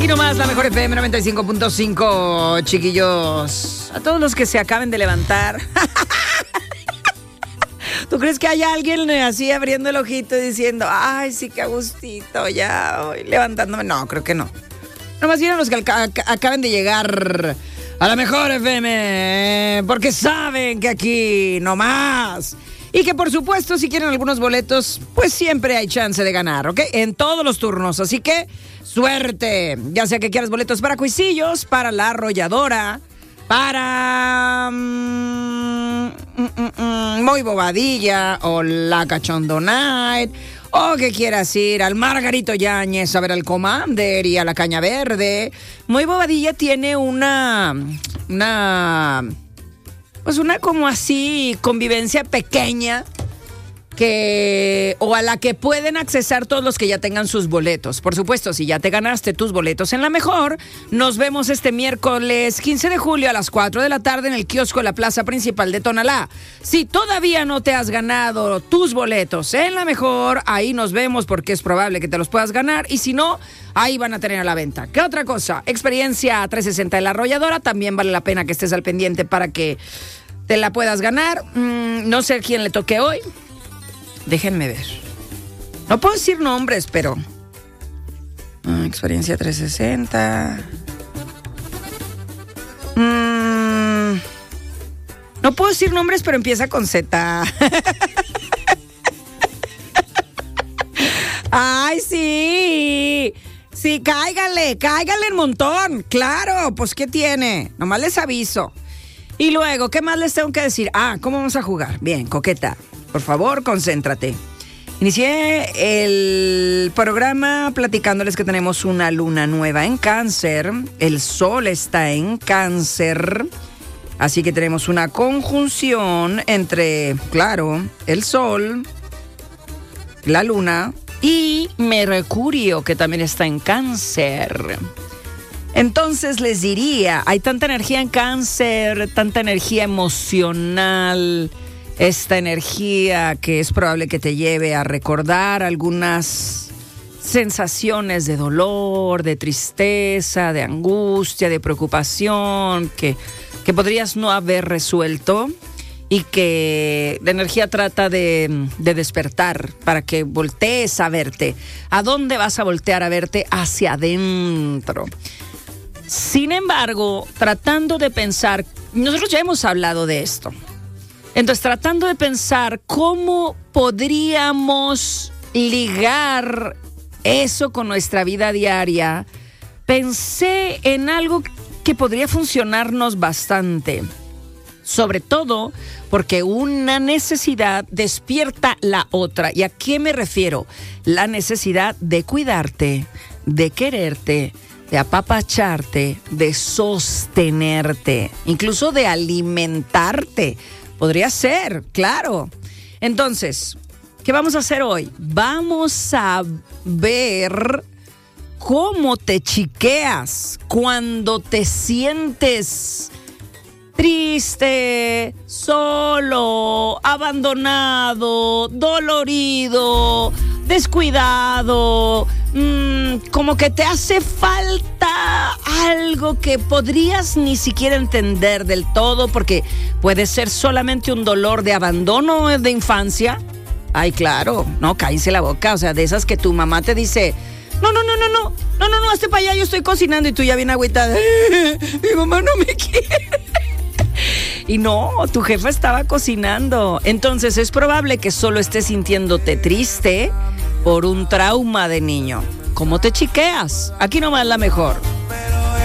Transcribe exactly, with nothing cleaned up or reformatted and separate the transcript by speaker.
Speaker 1: Aquí nomás la mejor F M noventa y cinco punto cinco, chiquillos. A todos los que se acaben de levantar. ¿Tú crees que hay alguien así abriendo el ojito y diciendo, ay, sí, qué gustito, ya voy levantándome? No, creo que no. Nomás bien a los que ac- acaben de llegar a la mejor F M, porque saben que aquí nomás. Y que por supuesto, si quieren algunos boletos, pues siempre hay chance de ganar, ¿ok? En todos los turnos, así que suerte. Ya sea que quieras boletos para Cuisillos, para La Arrolladora, para mm, mm, mm, Muy Bobadilla o La Cachondo Night, o que quieras ir al Margarito Yáñez a ver al Commander y a la Caña Verde. Muy Bobadilla tiene una... una... pues una como así convivencia pequeña que o a la que pueden accesar todos los que ya tengan sus boletos. Por supuesto, si ya te ganaste tus boletos en la mejor, nos vemos este miércoles quince de julio a las cuatro de la tarde en el kiosco de la plaza principal de Tonalá. Si todavía no te has ganado tus boletos en la mejor, ahí nos vemos porque es probable que te los puedas ganar, y si no, ahí van a tener a la venta. ¿Qué otra cosa? Experiencia trescientos sesenta de La Arrolladora, también vale la pena que estés al pendiente para que te la puedas ganar. Mm, no sé a quién le toque hoy. Déjenme ver. No puedo decir nombres, pero... Ah, experiencia trescientos sesenta. Mm, no puedo decir nombres, pero empieza con Z. ¡Ay, sí! Sí, cáigale, cáigale un montón. Claro, pues ¿qué tiene? Nomás les aviso. Y luego, ¿qué más les tengo que decir? Ah, ¿cómo vamos a jugar? Bien, coqueta, por favor, concéntrate. Inicié el programa platicándoles que tenemos una luna nueva en Cáncer. El sol está en Cáncer. Así que tenemos una conjunción entre, claro, el sol, la luna y Mercurio, que también está en Cáncer. Entonces les diría, hay tanta energía en Cáncer, tanta energía emocional, esta energía que es probable que te lleve a recordar algunas sensaciones de dolor, de tristeza, de angustia, de preocupación, que, que podrías no haber resuelto, y que la energía trata de, de despertar para que voltees a verte. ¿A dónde vas a voltear a verte? Hacia adentro. Sin embargo, tratando de pensar, nosotros ya hemos hablado de esto, entonces tratando de pensar cómo podríamos ligar eso con nuestra vida diaria, pensé en algo que podría funcionarnos bastante, sobre todo porque una necesidad despierta la otra. ¿Y a qué me refiero? La necesidad de cuidarte, de quererte, de apapacharte, de sostenerte, incluso de alimentarte. Podría ser, claro. Entonces, ¿qué vamos a hacer hoy? Vamos a ver cómo te chiqueas cuando te sientes triste, solo, abandonado, dolorido, descuidado, mmm, como que te hace falta algo que podrías ni siquiera entender del todo, porque puede ser solamente un dolor de abandono de infancia. Ay, claro, no, cállense la boca, o sea, de esas que tu mamá te dice, no, no, no, no, no, no, no, no, hazte para allá, yo estoy cocinando, y tú ya bien agüitada, mi mamá no me quiere. Y no, tu jefa estaba cocinando. Entonces es probable que solo estés sintiéndote triste por un trauma de niño. ¿Cómo te chiqueas? Aquí nomás la mejor.